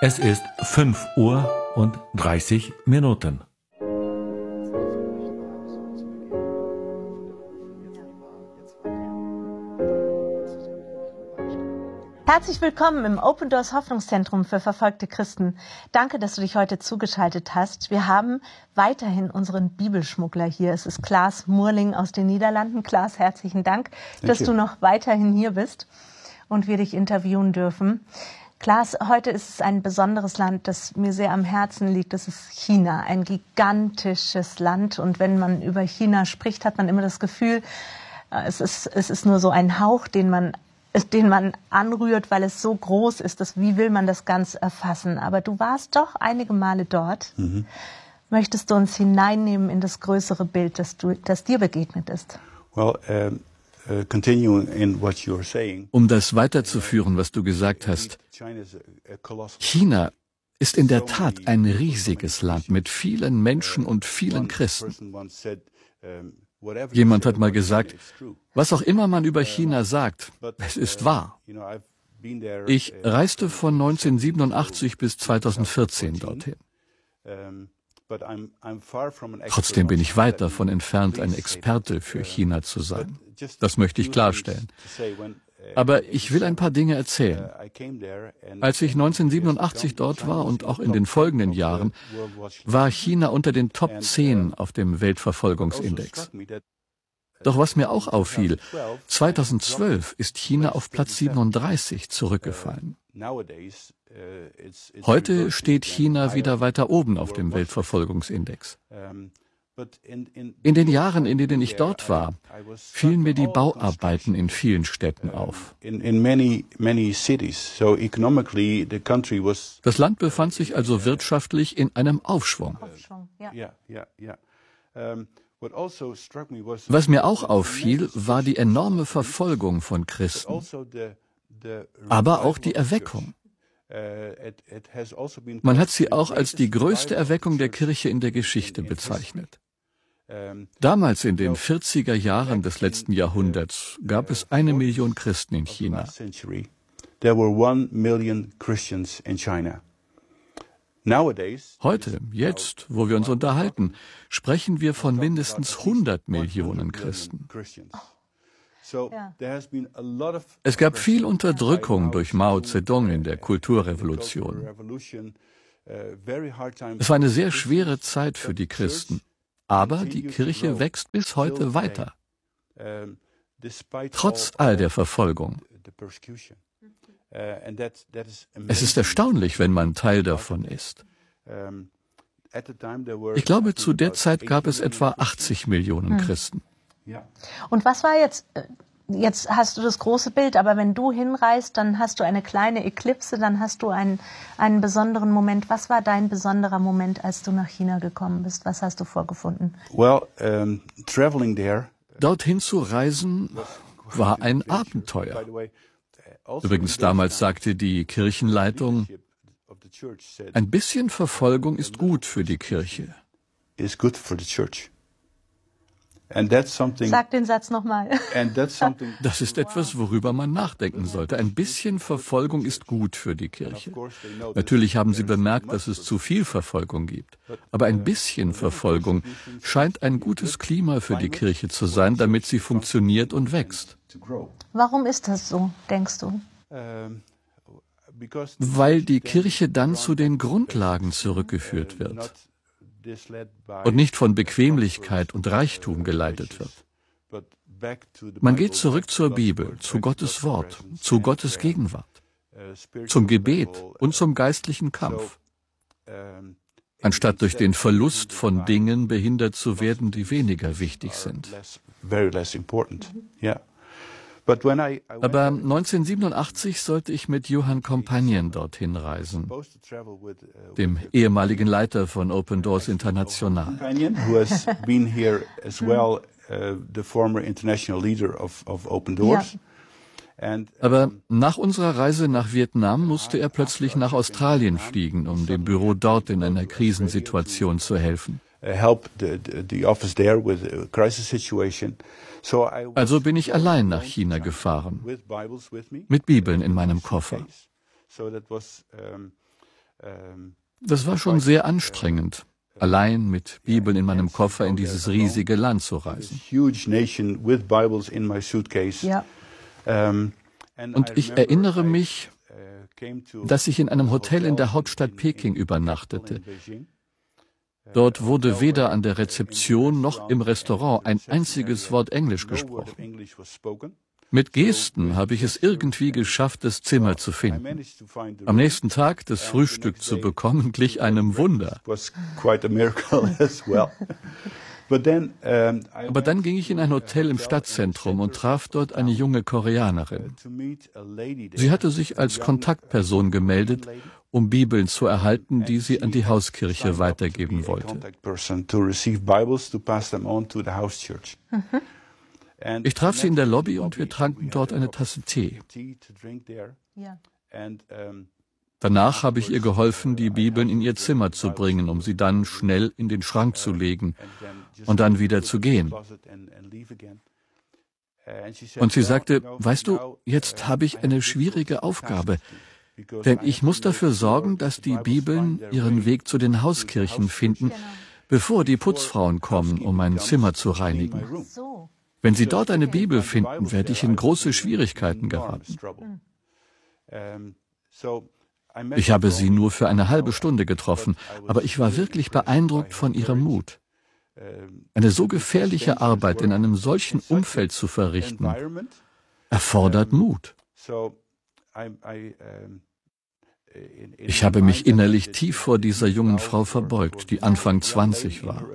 Es ist 5:30 Uhr. Herzlich willkommen im Open Doors Hoffnungszentrum für verfolgte Christen. Danke, dass du dich heute zugeschaltet hast. Wir haben weiterhin unseren Bibelschmuggler hier. Es ist Klaas Moerling aus den Niederlanden. Klaas, herzlichen Dank, dass du noch weiterhin hier bist und wir dich interviewen dürfen. Klaas, heute ist es ein besonderes Land, das mir sehr am Herzen liegt. Das ist China, ein gigantisches Land. Und wenn man über China spricht, hat man immer das Gefühl, es ist nur so ein Hauch, den man anrührt, weil es so groß ist. Wie will man das ganz erfassen? Aber du warst doch einige Male dort. Möchtest du uns hineinnehmen in das größere Bild, das dir begegnet ist? Um das weiterzuführen, was du gesagt hast, China ist in der Tat ein riesiges Land mit vielen Menschen und vielen Christen. Jemand hat mal gesagt, was auch immer man über China sagt, es ist wahr. Ich reiste von 1987 bis 2014 dorthin. Trotzdem bin ich weit davon entfernt, ein Experte für China zu sein. Das möchte ich klarstellen. Aber ich will ein paar Dinge erzählen. Als ich 1987 dort war und auch in den folgenden Jahren, war China unter den Top 10 auf dem Weltverfolgungsindex. Doch was mir auch auffiel, 2012 ist China auf Platz 37 zurückgefallen. Heute steht China wieder weiter oben auf dem Weltverfolgungsindex. In den Jahren, in denen ich dort war, fielen mir die Bauarbeiten in vielen Städten auf. Das Land befand sich also wirtschaftlich in einem Aufschwung. Was mir auch auffiel, war die enorme Verfolgung von Christen, aber auch die Erweckung. Man hat sie auch als die größte Erweckung der Kirche in der Geschichte bezeichnet. Damals in den 40er Jahren des letzten Jahrhunderts gab es 1 Million Christen in China. Heute, jetzt, wo wir uns unterhalten, sprechen wir von mindestens 100 Millionen Christen. Es gab viel Unterdrückung durch Mao Zedong in der Kulturrevolution. Es war eine sehr schwere Zeit für die Christen. Aber die Kirche wächst bis heute weiter, trotz all der Verfolgung. Es ist erstaunlich, wenn man Teil davon ist. Ich glaube, zu der Zeit gab es etwa 80 Millionen Christen. Und was war jetzt hast du das große Bild, aber wenn du hinreist, dann hast du eine kleine Eklipse, dann hast du einen besonderen Moment. Was war dein besonderer Moment, als du nach China gekommen bist? Was hast du vorgefunden? Dorthin zu reisen war ein Abenteuer. Übrigens, damals sagte die Kirchenleitung, ein bisschen Verfolgung ist gut für die Kirche. Sag den Satz nochmal. Das ist etwas, worüber man nachdenken sollte. Ein bisschen Verfolgung ist gut für die Kirche. Natürlich haben Sie bemerkt, dass es zu viel Verfolgung gibt. Aber ein bisschen Verfolgung scheint ein gutes Klima für die Kirche zu sein, damit sie funktioniert und wächst. Warum ist das so, denkst du? Weil die Kirche dann zu den Grundlagen zurückgeführt wird und nicht von Bequemlichkeit und Reichtum geleitet wird. Man geht zurück zur Bibel, zu Gottes Wort, zu Gottes Gegenwart, zum Gebet und zum geistlichen Kampf, anstatt durch den Verlust von Dingen behindert zu werden, die weniger wichtig sind. Aber 1987 sollte ich mit Johann Compagnon dorthin reisen, dem ehemaligen Leiter von Open Doors International. Aber nach unserer Reise nach Vietnam musste er plötzlich nach Australien fliegen, um dem Büro dort in einer Krisensituation zu helfen. Also bin ich allein nach China gefahren, mit Bibeln in meinem Koffer. Das war schon sehr anstrengend, allein mit Bibeln in meinem Koffer in dieses riesige Land zu reisen. Ja. Und ich erinnere mich, dass ich in einem Hotel in der Hauptstadt Peking übernachtete. Dort wurde weder an der Rezeption noch im Restaurant ein einziges Wort Englisch gesprochen. Mit Gesten habe ich es irgendwie geschafft, das Zimmer zu finden. Am nächsten Tag das Frühstück zu bekommen, glich einem Wunder. Aber dann ging ich in ein Hotel im Stadtzentrum und traf dort eine junge Koreanerin. Sie hatte sich als Kontaktperson gemeldet, um Bibeln zu erhalten, die sie an die Hauskirche weitergeben wollte. Ich traf sie in der Lobby und wir tranken dort eine Tasse Tee. Ja. Danach habe ich ihr geholfen, die Bibeln in ihr Zimmer zu bringen, um sie dann schnell in den Schrank zu legen und dann wieder zu gehen. Und sie sagte, weißt du, jetzt habe ich eine schwierige Aufgabe, denn ich muss dafür sorgen, dass die Bibeln ihren Weg zu den Hauskirchen finden, bevor die Putzfrauen kommen, um mein Zimmer zu reinigen. Wenn sie dort eine Bibel finden, werde ich in große Schwierigkeiten geraten. Ich habe sie nur für eine halbe Stunde getroffen, aber ich war wirklich beeindruckt von ihrem Mut. Eine so gefährliche Arbeit in einem solchen Umfeld zu verrichten, erfordert Mut. Ich habe mich innerlich tief vor dieser jungen Frau verbeugt, die Anfang 20 war.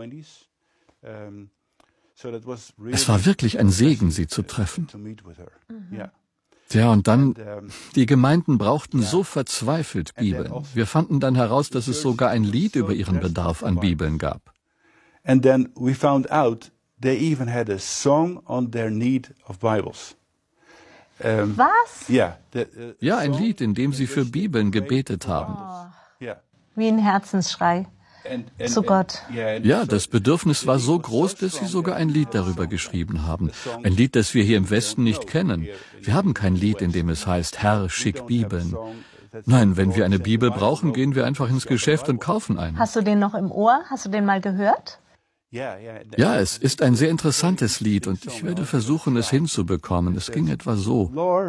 Es war wirklich ein Segen, sie zu treffen. Ja, und dann, die Gemeinden brauchten so verzweifelt Bibeln. Wir fanden dann heraus, dass es sogar ein Lied über ihren Bedarf an Bibeln gab. And then we found out they even had a song on their need of Bibles. Was? Ja, ein Lied, in dem sie für Bibeln gebetet haben. Wie ein Herzensschrei zu Gott. Ja, das Bedürfnis war so groß, dass sie sogar ein Lied darüber geschrieben haben. Ein Lied, das wir hier im Westen nicht kennen. Wir haben kein Lied, in dem es heißt, Herr, schick Bibeln. Nein, wenn wir eine Bibel brauchen, gehen wir einfach ins Geschäft und kaufen eine. Hast du den noch im Ohr? Hast du den mal gehört? Ja, es ist ein sehr interessantes Lied und ich werde versuchen, es hinzubekommen. Es ging etwa so.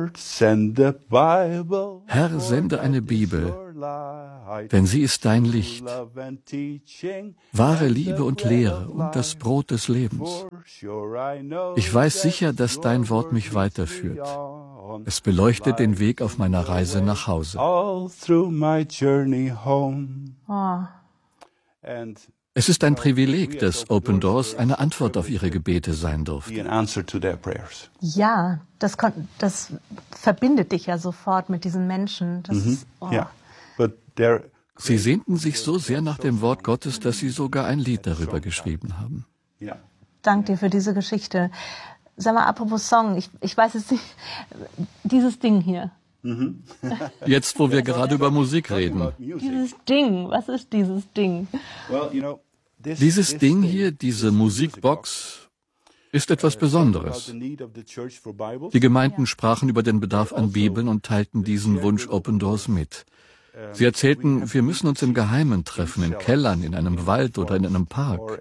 Herr, sende eine Bibel, denn sie ist dein Licht, wahre Liebe und Lehre und das Brot des Lebens. Ich weiß sicher, dass dein Wort mich weiterführt. Es beleuchtet den Weg auf meiner Reise nach Hause. Oh. Es ist ein Privileg, dass Open Doors eine Antwort auf ihre Gebete sein durfte. Ja, das verbindet dich ja sofort mit diesen Menschen. Das ist, Sie sehnten sich so sehr nach dem Wort Gottes, dass sie sogar ein Lied darüber geschrieben haben. Dank dir für diese Geschichte. Sag mal, apropos Song, ich weiß es nicht, dieses Ding hier. Jetzt, wo wir gerade über Musik reden. Dieses Ding, was ist dieses Ding? Dieses Ding hier, diese Musikbox, ist etwas Besonderes. Die Gemeinden sprachen über den Bedarf an Bibeln und teilten diesen Wunsch Open Doors mit. Sie erzählten, wir müssen uns im Geheimen treffen, in Kellern, in einem Wald oder in einem Park.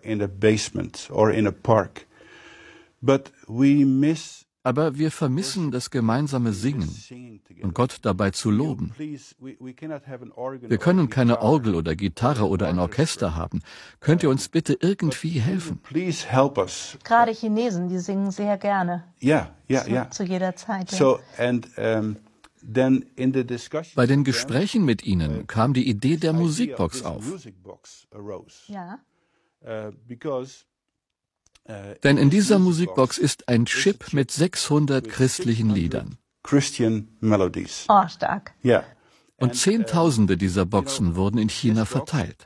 Aber wir vermissen das gemeinsame Singen und Gott dabei zu loben. Wir können keine Orgel oder Gitarre oder ein Orchester haben. Könnt ihr uns bitte irgendwie helfen? Gerade Chinesen, die singen sehr gerne. Zu jeder Zeit. Bei den Gesprächen mit ihnen kam die Idee der Musikbox auf. Ja. Denn in dieser Musikbox ist ein Chip mit 600 christlichen Liedern. Oh, stark. Und Zehntausende dieser Boxen wurden in China verteilt.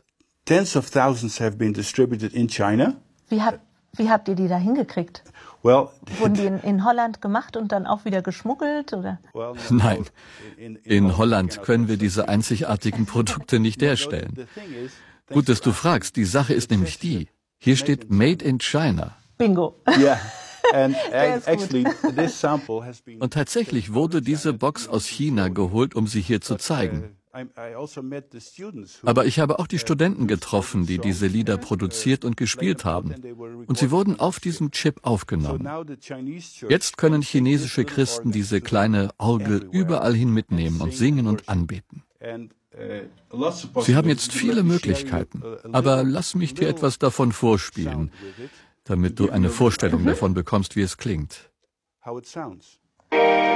Wie habt ihr die da hingekriegt? Wurden die in Holland gemacht und dann auch wieder geschmuggelt? Oder? Nein, in Holland können wir diese einzigartigen Produkte nicht herstellen. Gut, dass du fragst. Die Sache ist nämlich die. Hier steht Made in China. Bingo. Und tatsächlich wurde diese Box aus China geholt, um sie hier zu zeigen. Aber ich habe auch die Studenten getroffen, die diese Lieder produziert und gespielt haben. Und sie wurden auf diesem Chip aufgenommen. Jetzt können chinesische Christen diese kleine Orgel überall hin mitnehmen und singen und anbeten. Sie haben jetzt viele Möglichkeiten, aber lass mich dir etwas davon vorspielen, damit du eine Vorstellung davon bekommst, wie es klingt.